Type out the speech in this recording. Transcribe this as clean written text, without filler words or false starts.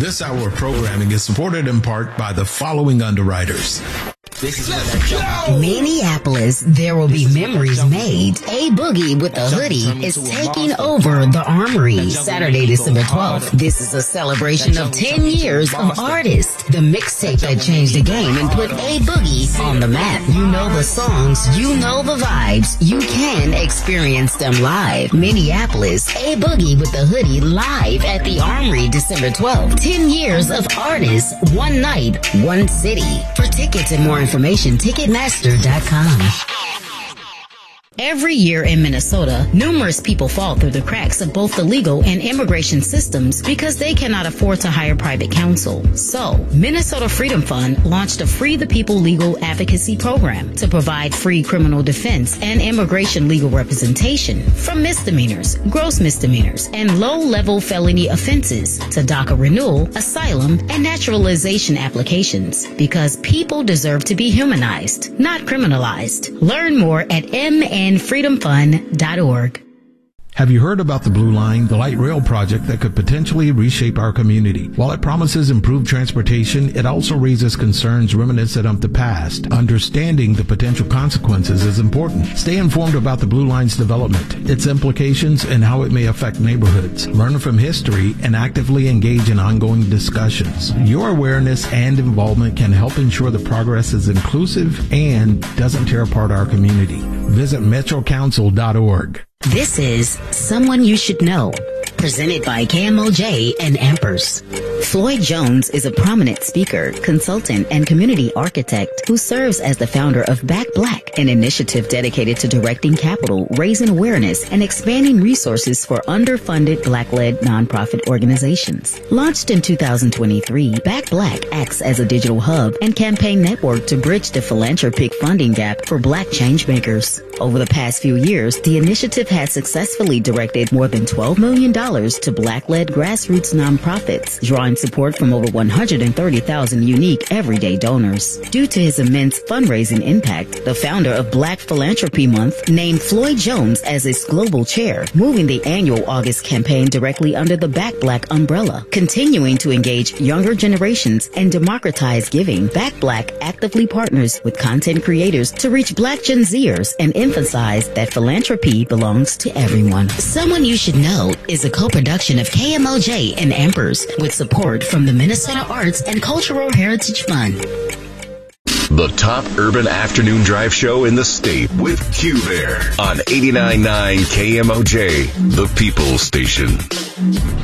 This hour of programming is supported in part by the following underwriters. Minneapolis, there will be memories made. A Boogie with a Hoodie is taking over the Armory Saturday, December 12th. This is a celebration of 10 years of artists. The mixtape that changed the game and put A Boogie on the map. You know the songs, you know the vibes. You can experience them live. Minneapolis, A Boogie with the Hoodie live at the Armory December 12th. 10 years of artists, one night, one city. For tickets and more information, Ticketmaster.com. Every year in Minnesota, numerous people fall through the cracks of both the legal and immigration systems because they cannot afford to hire private counsel. So, Minnesota Freedom Fund launched a Free the People legal advocacy program to provide free criminal defense and immigration legal representation from misdemeanors, gross misdemeanors, and low-level felony offenses to DACA renewal, asylum, and naturalization applications because people deserve to be humanized, not criminalized. Learn more at mnfreedomfund.org. Have you heard about the Blue Line, the light rail project that could potentially reshape our community? While it promises improved transportation, it also raises concerns reminiscent of the past. Understanding the potential consequences is important. Stay informed about the Blue Line's development, its implications, and how it may affect neighborhoods. Learn from history and actively engage in ongoing discussions. Your awareness and involvement can help ensure the progress is inclusive and doesn't tear apart our community. Visit metrocouncil.org. This is Someone You Should Know, presented by KMOJ and Ampers. Floyd Jones is a prominent speaker, consultant, and community architect who serves as the founder of Back Black, an initiative dedicated to directing capital, raising awareness, and expanding resources for underfunded Black-led nonprofit organizations. Launched in 2023, Back Black acts as a digital hub and campaign network to bridge the philanthropic funding gap for Black changemakers. Over the past few years, the initiative has successfully directed more than $12 million to Black-led grassroots nonprofits, drawing support from over 130,000 unique everyday donors. Due to his immense fundraising impact, the founder of Black Philanthropy Month named Floyd Jones as its global chair, moving the annual August campaign directly under the Back Black umbrella. Continuing to engage younger generations and democratize giving, Back Black actively partners with content creators to reach Black Gen Zers and emphasize that philanthropy belongs to everyone. Someone You Should Know is a co-production of KMOJ and Ampers with support from the Minnesota Arts and Cultural Heritage Fund. The top urban afternoon drive show in the state with Q Bear on 89.9 KMOJ, the People's Station.